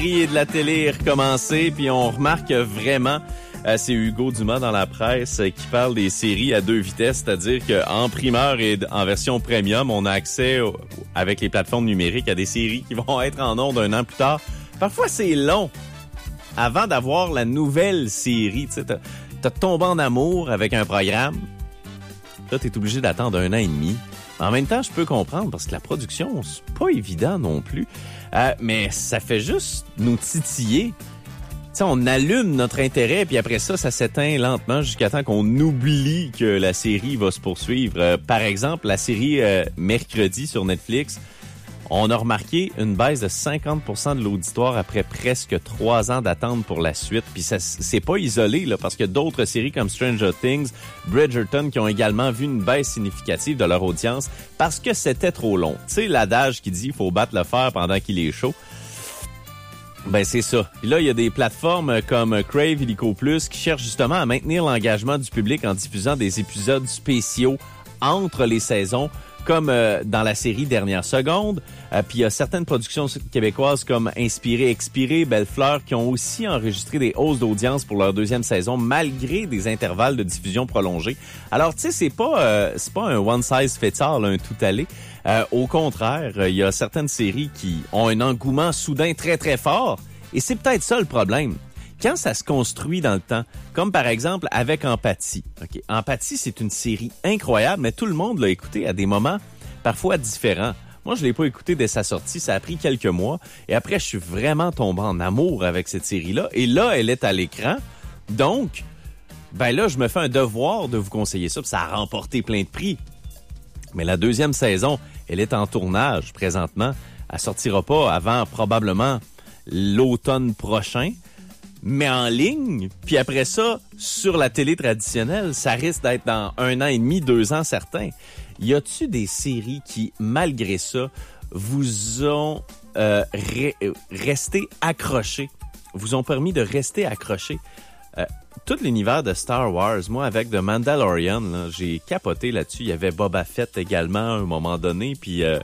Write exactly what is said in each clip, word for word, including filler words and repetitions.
Et de la télé est recommencée, puis on remarque vraiment, euh, c'est Hugo Dumas dans la presse euh, qui parle des séries à deux vitesses, c'est-à-dire qu'en primeur et en version premium, on a accès au, avec les plateformes numériques à des séries qui vont être en ondes un an plus tard. Parfois, c'est long avant d'avoir la nouvelle série. Tu sais, t'as, t'as tombé en amour avec un programme, là, t'es obligé d'attendre un an et demi. En même temps, je peux comprendre parce que la production, c'est pas évident non plus. Euh, mais ça fait juste nous titiller. T'sais, on allume notre intérêt, puis après ça, ça s'éteint lentement jusqu'à temps qu'on oublie que la série va se poursuivre. Euh, par exemple, la série euh, Mercredi sur Netflix, on a remarqué une baisse de cinquante pour cent de l'auditoire après presque trois ans d'attente pour la suite. Puis ça, c'est pas isolé, là, parce que d'autres séries comme Stranger Things, Bridgerton, qui ont également vu une baisse significative de leur audience parce que c'était trop long. Tu sais, l'adage qui dit « faut battre le fer pendant qu'il est chaud ». Ben c'est ça. Puis là, il y a des plateformes comme Crave, Illico Plus qui cherchent justement à maintenir l'engagement du public en diffusant des épisodes spéciaux entre les saisons, comme euh, dans la série Dernière Seconde. Euh, puis il y a certaines productions québécoises comme Inspiré, Expiré, Belle Fleur qui ont aussi enregistré des hausses d'audience pour leur deuxième saison malgré des intervalles de diffusion prolongés. Alors tu sais, c'est pas euh, c'est pas un one size fits all, un tout allé. Euh, au contraire, il y a certaines séries qui ont un engouement soudain très très fort et c'est peut-être ça le problème. Quand ça se construit dans le temps, comme par exemple avec Empathie. Okay. Empathie, c'est une série incroyable, mais tout le monde l'a écouté à des moments parfois différents. Moi, je l'ai pas écouté dès sa sortie, ça a pris quelques mois. Et après, je suis vraiment tombé en amour avec cette série-là. Et là, elle est à l'écran. Donc, ben là, je me fais un devoir de vous conseiller ça. Puis ça a remporté plein de prix. Mais la deuxième saison, elle est en tournage présentement. Elle sortira pas avant probablement l'automne prochain. Mais en ligne, puis après ça, sur la télé traditionnelle, ça risque d'être dans un an et demi, deux ans certains. Y a-tu des séries qui, malgré ça, vous ont euh, re- resté accrochés, vous ont permis de rester accrochés? Euh, tout l'univers de Star Wars, moi, avec The Mandalorian, là, j'ai capoté là-dessus. Il y avait Boba Fett également à un moment donné, puis euh,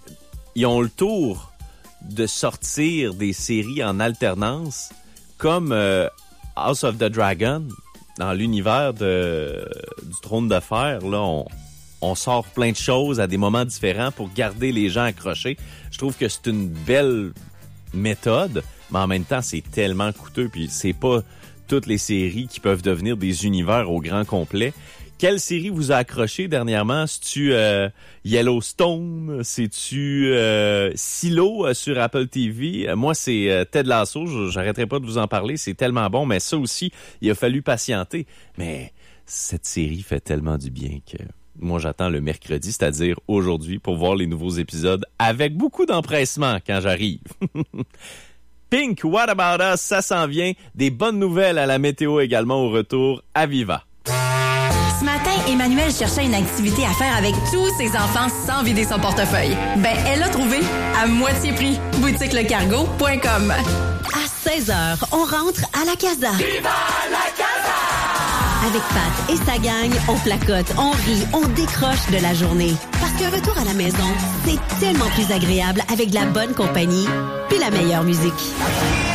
ils ont le tour de sortir des séries en alternance, comme euh, House of the Dragon, dans l'univers de, du Trône de Fer, là, on, on sort plein de choses à des moments différents pour garder les gens accrochés. Je trouve que c'est une belle méthode, mais en même temps, c'est tellement coûteux, puis c'est pas toutes les séries qui peuvent devenir des univers au grand complet. Quelle série vous a accroché dernièrement? C'est-tu euh, Yellowstone? C'est-tu euh, Silo euh, sur Apple T V? Euh, moi, c'est euh, Ted Lasso. J'arrêterai pas de vous en parler. C'est tellement bon, mais ça aussi, il a fallu patienter. Mais cette série fait tellement du bien que moi, j'attends le mercredi, c'est-à-dire aujourd'hui, pour voir les nouveaux épisodes avec beaucoup d'empressement quand j'arrive. Pink, What About Us? Ça s'en vient. Des bonnes nouvelles à la météo également au retour à Viva. Ce matin, Emmanuel cherchait une activité à faire avec tous ses enfants sans vider son portefeuille. Ben, elle l'a trouvé à moitié prix. boutique le cargo point com. À seize heures, on rentre à la casa. Viva la casa! Avec Pat et sa gang, on placote, on rit, on décroche de la journée. Parce qu'un retour à la maison, c'est tellement plus agréable avec de la bonne compagnie puis la meilleure musique.